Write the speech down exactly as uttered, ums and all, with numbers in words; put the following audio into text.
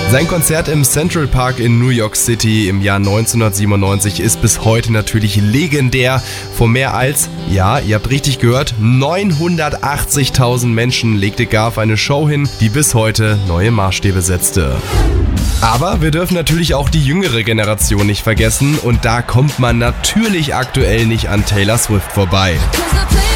Sein Konzert im Central Park in New York City im Jahr neunzehnhundertsiebenundneunzig ist bis heute natürlich legendär. Vor mehr als, ja, ihr habt richtig gehört, neunhundertachtzigtausend Menschen legte Garth eine Show hin, die bis heute neue Maßstäbe setzte. Aber wir dürfen natürlich auch die jüngere Generation nicht vergessen und da kommt man natürlich aktuell nicht an Taylor Swift vorbei.